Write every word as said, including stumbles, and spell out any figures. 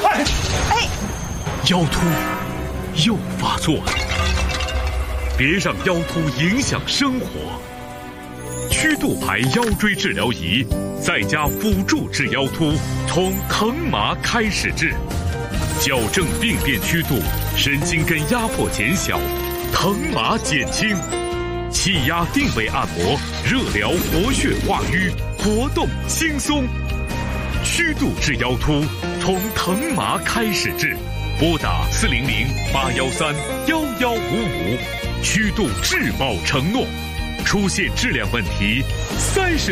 哎哎， 腰突又发作了，别让腰突影响生活。曲度牌腰椎治疗仪再加辅助治腰突，从疼麻开始治，矫正病变曲度，神经根压迫减小，疼麻减轻，气压定位按摩，热疗活血化瘀，活动轻松。曲度治腰突，从疼麻开始治，拨打四零零八幺三幺幺五五，曲度质保承诺。出现质量问题，三十。